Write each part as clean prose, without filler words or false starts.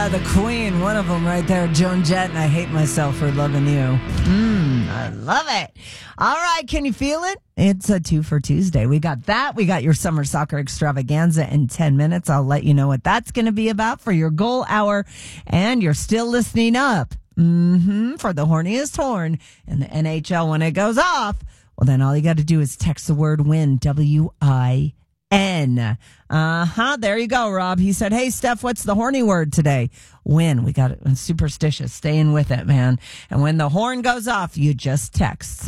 the queen. One of them right there, Joan Jett, and I Hate Myself for Loving You. I love it. All right, can you feel it? It's a 2 for Tuesday. We got that. We got your summer soccer extravaganza in 10 minutes. I'll let you know what that's going to be about for your goal hour. And you're still listening up for the horniest horn in the NHL when it goes off. Well, then all you got to do is text the word WIN, W-I-N. There you go, Rob. He said, hey, Steph, what's the horny word today? Win. We got it. Superstitious. Staying with it, man. And when the horn goes off, you just text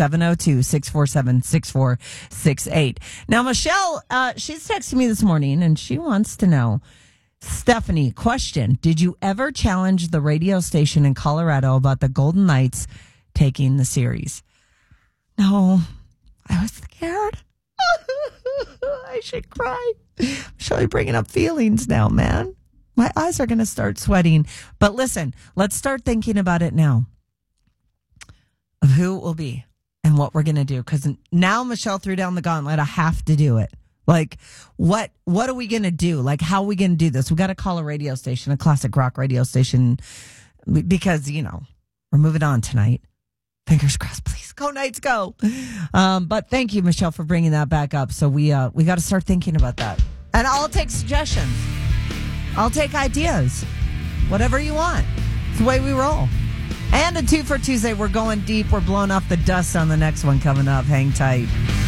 702-647-6468. Now, Michelle, she's texting me this morning and she wants to know, Stephanie, question. Did you ever challenge the radio station in Colorado about the Golden Knights taking the series? No, I was scared. I should cry. I'm surely bringing up feelings now, man. My eyes are going to start sweating. But listen, let's start thinking about it now of who it will be and what we're going to do. Because now Michelle threw down the gauntlet. I have to do it. Like, what are we going to do? Like, how are we going to do this? We got to call a radio station, a classic rock radio station, because, we're moving on tonight. Fingers crossed, please. Go Knights, go. But thank you, Michelle, for bringing that back up. So we got to start thinking about that. And I'll take suggestions. I'll take ideas. Whatever you want. It's the way we roll. And a 2 for Tuesday. We're going deep. We're blowing off the dust on the next one coming up. Hang tight.